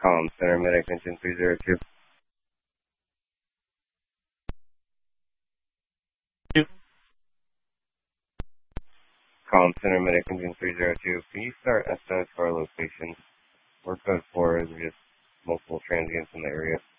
Calm Center Medic Engine 302. Calm Center Medic Engine 302. Can you start estimates for our location? We're code 4 is just multiple transients in the area.